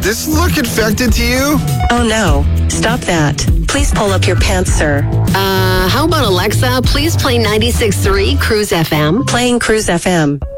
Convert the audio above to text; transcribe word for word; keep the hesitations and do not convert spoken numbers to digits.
this look infected to you? Oh no, stop that. Please pull up your pants, sir. Uh, how about Alexa, please play ninety-six point three Cruise F M? Playing Cruise F M.